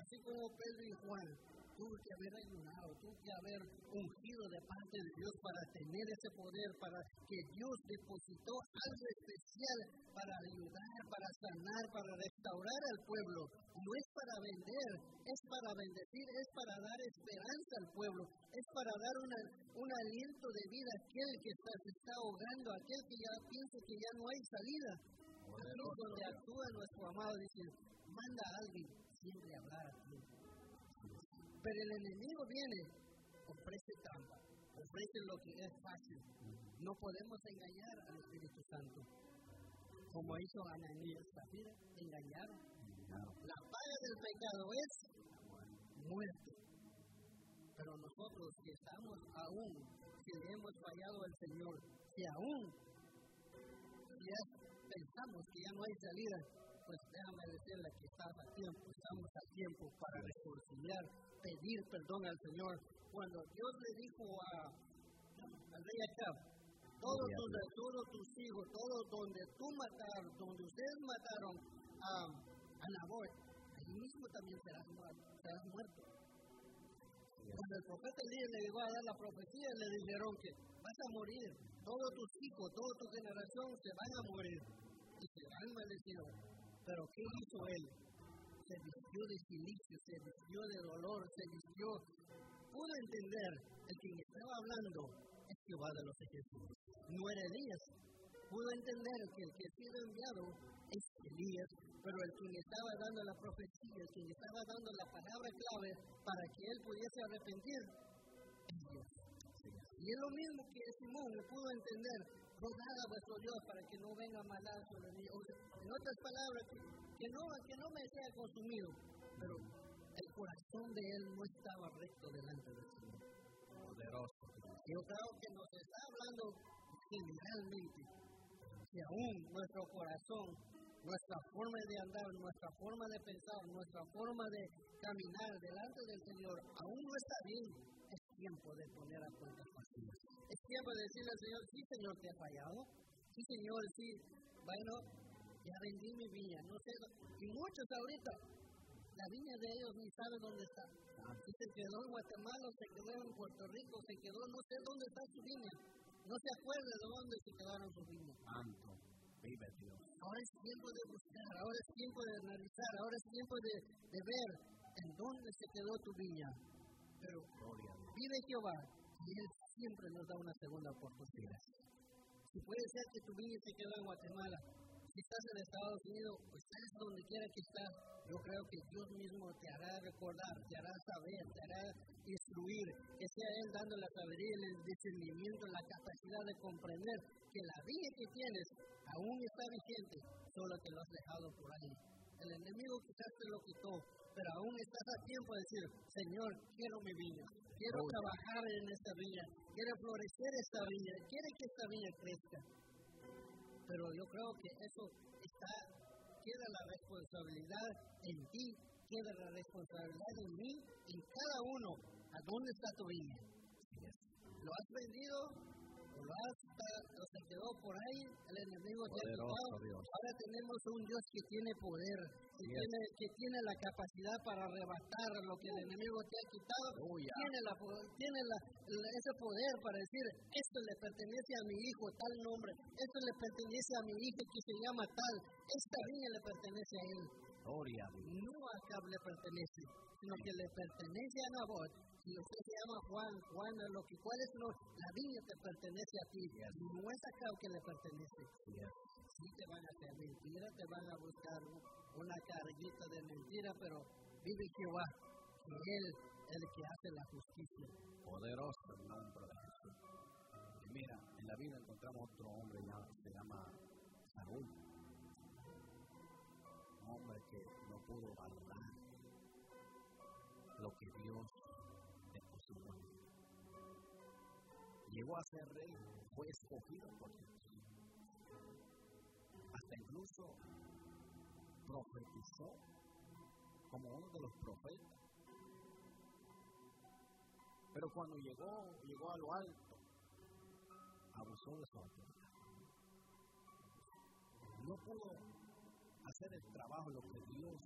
así como Pedro y Juan, tuvo que haber ayunado, tuvo que haber ungido de parte de Dios para tener ese poder, para que Dios depositó algo especial para ayudar, para sanar, para restaurar al pueblo. No es para vender, es para bendecir, es para dar esperanza al pueblo, es para dar un aliento de vida a aquel que se está ahogando, a aquel que ya piensa que ya no hay salida. Aquí es donde actúa nuestro amado, dice, manda a alguien siempre a hablar a ti. Pero el enemigo viene, ofrece trampa, ofrece lo que es fácil. No podemos engañar al Espíritu Santo. Como hizo Ananías, Zafira, engañaron. La paga del pecado es muerte. Pero nosotros que estamos aún, si le hemos fallado al Señor, si aún ya pensamos que ya no hay salida, pues déjame decirle que estamos a tiempo para reconciliar, pedir perdón al Señor. Cuando Dios le dijo al rey Acab, todos tus hijos, todos donde tú mataron, donde ustedes mataron a Nabot, allí mismo también serás muerto. Cuando el profeta Elías le llegó a dar la profecía, le dijeron que vas a morir, todos tus hijos, toda tu generación se van a morir y serán maldecidos. Pero ¿qué hizo él? Se vistió de silicio, se vistió de dolor, se vistió. Pudo entender, el que estaba hablando es Jehová de los ejércitos, no era Elías. Pudo entender que el que ha sido enviado es Elías, pero el que estaba dando la profecía, el que estaba dando la palabra clave para que él pudiese arrepentir, es Dios. Y es lo mismo que Simón pudo entender, rogad a vuestro Dios para que no venga maldad sobre mí. En otras palabras, que no me sea consumido, pero el corazón de él no estaba recto delante del Señor. Poderoso. Yo creo que nos está hablando generalmente que aún nuestro corazón, nuestra forma de andar, nuestra forma de pensar, nuestra forma de caminar delante del Señor, aún no está bien. Es tiempo de poner a cuentas vacías. Es tiempo de decirle al Señor, sí Señor, te he fallado. Sí Señor, sí. Bueno, ya vendí mi viña, no sé. Y muchos ahorita, la viña de ellos ni saben dónde está. Si se quedó en Guatemala, se quedó en Puerto Rico, se quedó, no sé dónde está su viña. No se acuerda de dónde se quedaron sus viñas. Santo, vive Dios. Ahora es tiempo de buscar, ahora es tiempo de analizar, ahora es tiempo de ver en dónde se quedó tu viña. Pero vive Jehová y Él siempre nos da una segunda oportunidad. Si puede ser que tu viña se quedó en Guatemala, si estás en Estados Unidos, pues estás donde quiera que estás, yo creo que Dios mismo te hará recordar, te hará saber, te hará instruir, que sea Él dando la sabiduría, el discernimiento, la capacidad de comprender que la viña que tienes aún está vigente, solo que lo has dejado por ahí. El enemigo quizás te lo quitó, pero aún estás a tiempo de decir, Señor, quiero mi viña, quiero trabajar en esta viña, quiero florecer esta viña, quiero que esta viña crezca. Pero yo creo que eso queda la responsabilidad en ti, queda la responsabilidad en mí, en cada uno. ¿A dónde está tu viña? ¿Lo has vendido? ¿O se quedó por ahí? El enemigo te ha quitado. Ahora tenemos un Dios que tiene poder, que tiene la capacidad para arrebatar lo que el enemigo te ha quitado. Tiene ese poder para decir, esto le pertenece a mi hijo, tal nombre, esto le pertenece a mi hijo que se llama tal, esta viña le pertenece a él. No a Acab le pertenece, sino que le pertenece a Nabot. Si usted se llama Juan, la viña te pertenece a ti, no es a Acab que le pertenece. Sí te van a hacer mentira, te van a buscar una carguita de mentira, pero vive Jehová, que Él es el que hace la justicia. Poderoso el nombre de Jesús. Y mira, en la Biblia encontramos otro hombre, se llama Saúl. Un hombre que no pudo valorar lo que Dios depositó. Llegó a ser rey, fue escogido por Dios. Hasta incluso profetizó como uno de los profetas. Pero cuando llegó a lo alto, abusó de su autoridad. No pudo hacer el trabajo, lo que Dios